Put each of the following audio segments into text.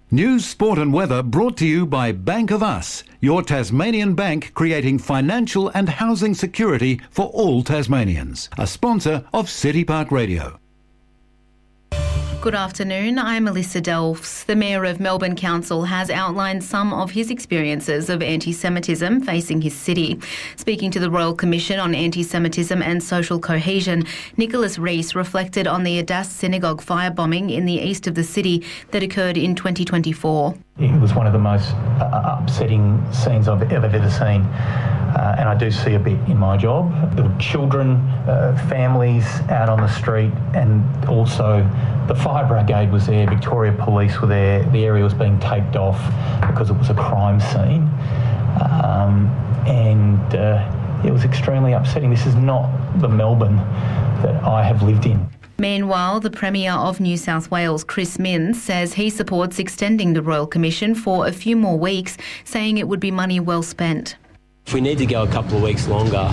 News, sport and weather brought to you by Bank of Us, your Tasmanian bank creating financial and housing security for all Tasmanians. A sponsor of City Park Radio. Good afternoon, I'm Melissa Delfs. The Mayor of Melbourne Council has outlined some of his experiences of anti-Semitism facing his city. Speaking to the Royal Commission on Anti-Semitism and Social Cohesion, Nicholas Rees reflected on the Adass Synagogue firebombing in the east of the city that occurred in 2024. It was one of the most upsetting scenes I've ever seen. And I do see a bit in my job. There were children, families out on the street, and also the fire brigade was there, Victoria Police were there. The area was being taped off because it was a crime scene. It was extremely upsetting. This is not the Melbourne that I have lived in. Meanwhile, the Premier of New South Wales, Chris Minns, says he supports extending the Royal Commission for a few more weeks, saying it would be money well spent. If we need to go a couple of weeks longer,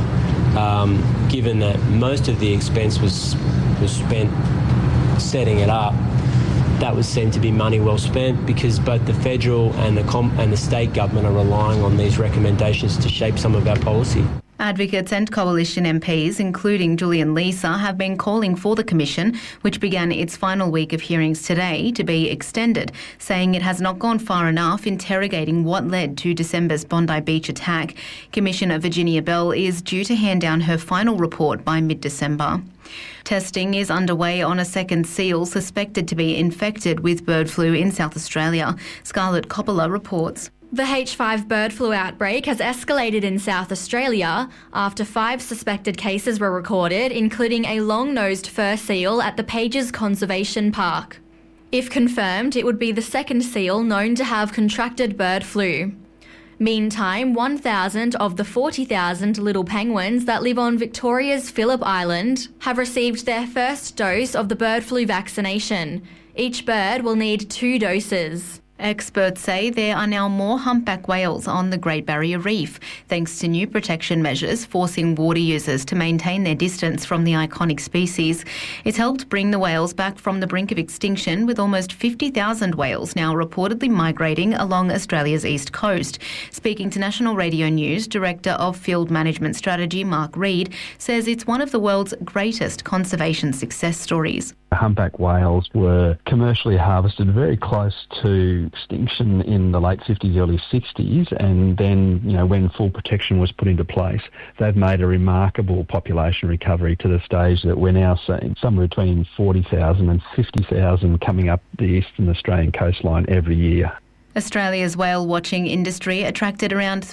given that most of the expense was spent setting it up, that would seem to be money well spent because both the federal and the state government are relying on these recommendations to shape some of our policy. Advocates and coalition MPs, including Julian Leeser, have been calling for the Commission, which began its final week of hearings today, to be extended, saying it has not gone far enough interrogating what led to December's Bondi Beach attack. Commissioner Virginia Bell is due to hand down her final report by mid-December. Testing is underway on a second seal suspected to be infected with bird flu in South Australia. Scarlett Coppola reports. The H5 bird flu outbreak has escalated in South Australia after 5 suspected cases were recorded, including a long-nosed fur seal at the Pages Conservation Park. If confirmed, it would be the second seal known to have contracted bird flu. Meantime, 1,000 of the 40,000 little penguins that live on Victoria's Phillip Island have received their first dose of the bird flu vaccination. Each bird will need 2 doses. Experts say there are now more humpback whales on the Great Barrier Reef, thanks to new protection measures forcing water users to maintain their distance from the iconic species. It's helped bring the whales back from the brink of extinction, with almost 50,000 whales now reportedly migrating along Australia's east coast. Speaking to National Radio News, Director of Field Management Strategy, Mark Reid, says it's one of the world's greatest conservation success stories. Humpback whales were commercially harvested very close to extinction in the late 50s, early 60s, and then, when full protection was put into place, they've made a remarkable population recovery to the stage that we're now seeing somewhere between 40,000 and 50,000 coming up the eastern Australian coastline every year. Australia's whale watching industry attracted around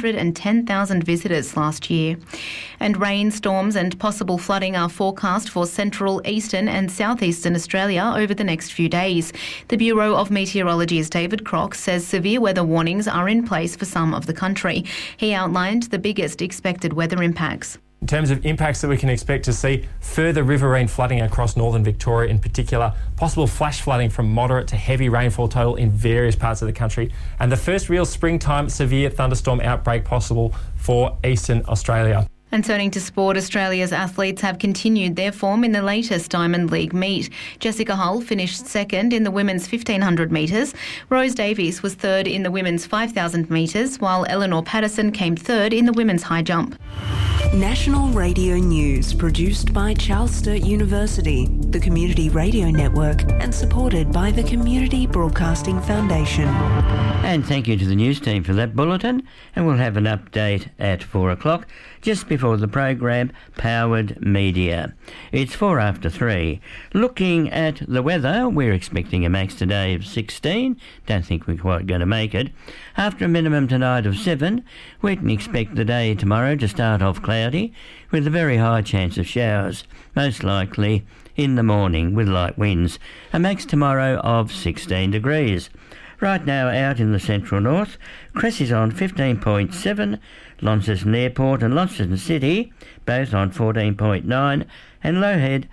310,000 visitors last year. And rainstorms and possible flooding are forecast for central, eastern and southeastern Australia over the next few days. The Bureau of Meteorology's David Crock says severe weather warnings are in place for some of the country. He outlined the biggest expected weather impacts. In terms of impacts that we can expect to see, further riverine flooding across northern Victoria in particular, possible flash flooding from moderate to heavy rainfall total in various parts of the country, and the first real springtime severe thunderstorm outbreak possible for eastern Australia. And turning to sport, Australia's athletes have continued their form in the latest Diamond League meet. Jessica Hull finished second in the women's 1,500 metres. Rose Davies was third in the women's 5,000 metres, while Eleanor Patterson came third in the women's high jump. National Radio News, produced by Charles Sturt University, the Community Radio Network, and supported by the Community Broadcasting Foundation. And thank you to the news team for that bulletin, and we'll have an update at 4 o'clock, just before the program Powered Media. It's 4 after 3. Looking at the weather, we're expecting a max today of 16. Don't think we're quite going to make it. After a minimum tonight of 7, we can expect the day tomorrow to start off cloudy with a very high chance of showers, most likely in the morning with light winds. A max tomorrow of 16 degrees. Right now out in the central north, Cress is on 15.7, Launceston Airport and Launceston City both on 14.9, and Lowhead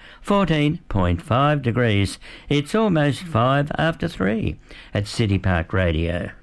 14.5 degrees. It's almost 5 after 3 at City Park Radio.